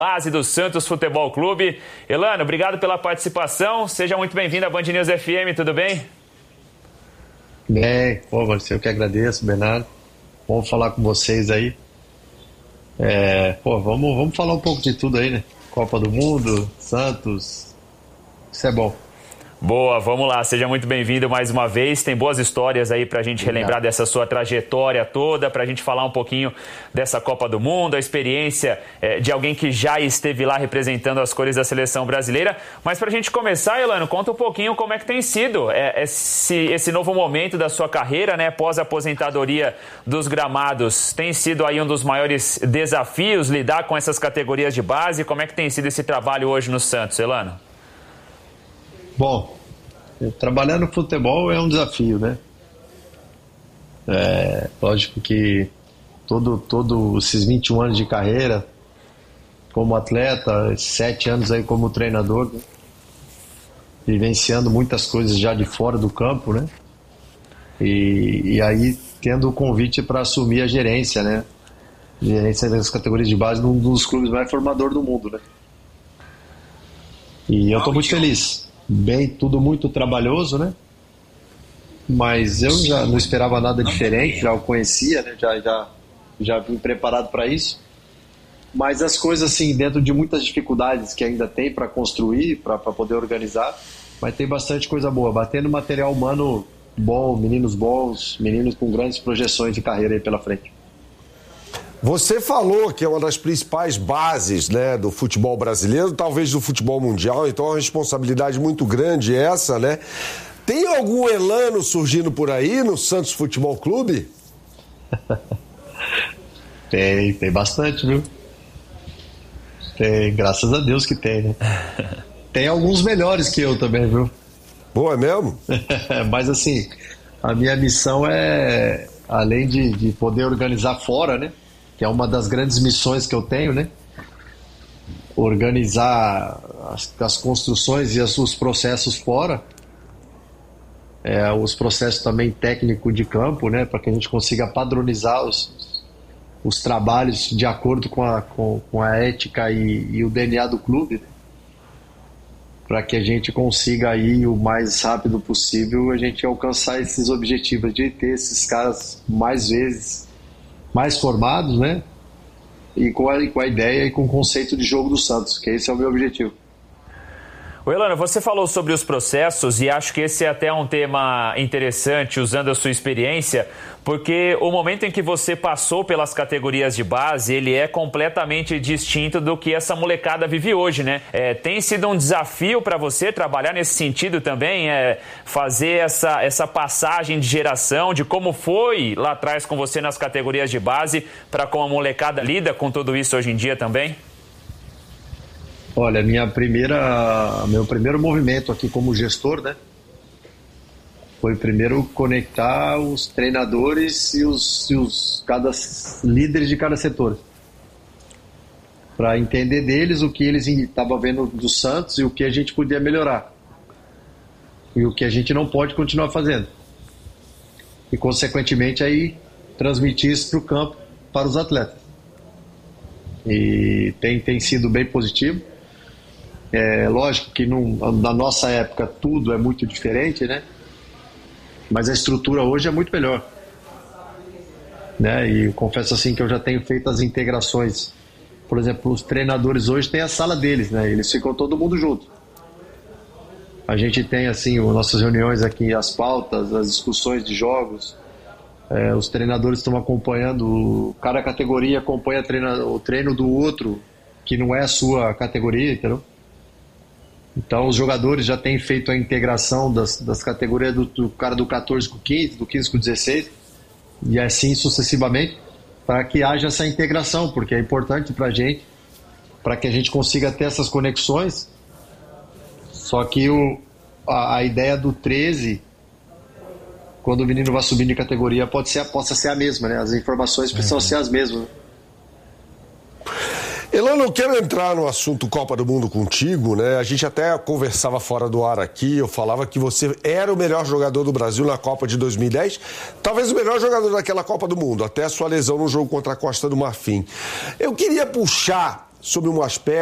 Base do Santos Futebol Clube. Elano, obrigado pela participação. Seja muito bem-vindo à Band News FM, tudo bem? Bem, Marcelo, eu que agradeço, Bernardo. Vamos falar com vocês aí. Vamos falar um pouco de tudo aí, né? Copa do Mundo, Santos, isso é bom. Boa, vamos lá, seja muito bem-vindo mais uma vez. Tem boas histórias aí pra gente relembrar dessa sua trajetória toda, pra gente falar um pouquinho dessa Copa do Mundo, a experiência de alguém que já esteve lá representando as cores da seleção brasileira. Mas pra gente começar, Elano, conta um pouquinho como é que tem sido esse novo momento da sua carreira, né, pós a aposentadoria dos gramados. Tem sido aí um dos maiores desafios lidar com essas categorias de base. Como é que tem sido esse trabalho hoje no Santos, Elano? Bom, trabalhar no futebol é um desafio, né? Lógico que todos esses 21 anos de carreira como atleta, 7 anos aí como treinador, né? Vivenciando muitas coisas já de fora do campo, né? E aí tendo o convite para assumir a gerência, né? Gerência das categorias de base num dos clubes mais formadores do mundo, né? E eu estou muito feliz. Bem, tudo muito trabalhoso, né? Mas eu já não esperava nada diferente, já o conhecia, né? Já vim preparado para isso. Mas as coisas, assim, dentro de muitas dificuldades que ainda tem para construir, para poder organizar, mas tem bastante coisa boa. Batendo material humano bom, meninos bons, meninos com grandes projeções de carreira aí pela frente. Você falou que é uma das principais bases, né, do futebol brasileiro, talvez do futebol mundial, então é uma responsabilidade muito grande essa, né? Tem algum Elano surgindo por aí no Santos Futebol Clube? Tem bastante, viu? Tem, graças a Deus que tem, né? Tem alguns melhores que eu também, viu? Boa, é mesmo? Mas assim, a minha missão é, além de poder organizar fora, né? Que é uma das grandes missões que eu tenho, né? Organizar as construções e os processos fora, os processos também técnicos de campo, né? Para que a gente consiga padronizar os trabalhos de acordo com a ética e o DNA do clube, né? Para que a gente consiga aí o mais rápido possível a gente alcançar esses objetivos de ter esses caras mais vezes mais formados, né? E com a ideia e com o conceito de jogo do Santos, que esse é o meu objetivo. O Elano, você falou sobre os processos e acho que esse é até um tema interessante, usando a sua experiência, porque o momento em que você passou pelas categorias de base, ele é completamente distinto do que essa molecada vive hoje, né? Tem sido um desafio para você trabalhar nesse sentido também, fazer essa passagem de geração, de como foi lá atrás com você nas categorias de base, para como a molecada lida com tudo isso hoje em dia também? Olha, meu primeiro movimento aqui como gestor, né? Foi primeiro conectar os treinadores e cada líderes de cada setor. Para entender deles o que eles estavam vendo do Santos e o que a gente podia melhorar. E o que a gente não pode continuar fazendo. E, consequentemente, aí transmitir isso para o campo, para os atletas. E tem sido bem positivo. Lógico que na nossa época tudo é muito diferente, né? Mas a estrutura hoje é muito melhor, né? E eu confesso assim que eu já tenho feito as integrações. Por exemplo, os treinadores hoje têm a sala deles, né? Eles ficam todo mundo junto. A gente tem assim nossas reuniões aqui, as pautas, as discussões de jogos. Os treinadores estão acompanhando, cada categoria acompanha o treino do outro, que não é a sua categoria, entendeu? Então os jogadores já têm feito a integração das categorias do cara do 14 com 15, do 15 com 16 e assim sucessivamente, para que haja essa integração, porque é importante para a gente, para que a gente consiga ter essas conexões. Só que a ideia do 13, quando o menino vai subindo de categoria, possa ser a mesma, né? As informações precisam ser as mesmas. Elano, eu quero entrar no assunto Copa do Mundo contigo, né? A gente até conversava fora do ar aqui, eu falava que você era o melhor jogador do Brasil na Copa de 2010, talvez o melhor jogador daquela Copa do Mundo, até a sua lesão no jogo contra a Costa do Marfim. Eu queria puxar sobre um aspecto